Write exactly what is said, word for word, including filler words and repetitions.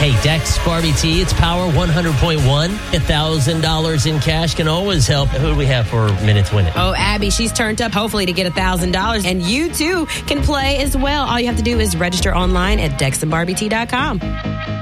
Hey, Dex Barbie T, it's Power one hundred point one. one thousand dollars in cash can always help. Who do we have for Minute to Win It? Oh, Abby, she's turned up, hopefully, to get one thousand dollars. And you, too, can play as well. All you have to do is register online at dex and barbie t dot com.